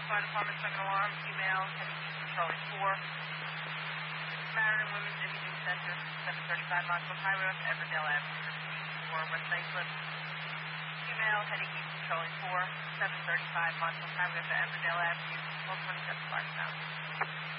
Fire Department, second alarm, female, heading east from Charlie 4. Marion Women's Imaging Center, 735 Montauk Highway off Everdale Avenue, for West Islip. Female, heading east from Charlie 4, 735 Montauk Highway off Everdale Avenue, 1227 5 pounds.